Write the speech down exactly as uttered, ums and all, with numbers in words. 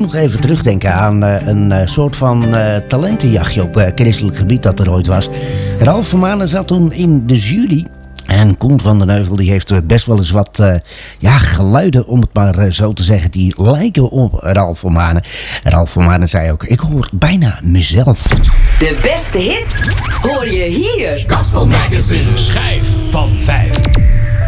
nog even terugdenken aan uh, een uh, soort van uh, talentenjachtje op uh, christelijk gebied dat er ooit was. Ralf van Manen zat toen in de jury. En Koen van den Heuvel die heeft best wel eens wat uh, ja, geluiden, om het maar uh, zo te zeggen, die lijken op Ralf van Manen. Ralf van Manen zei ook, ik hoor bijna mezelf. De beste hits hoor je hier. Gospel Magazine. Schijf van vijf.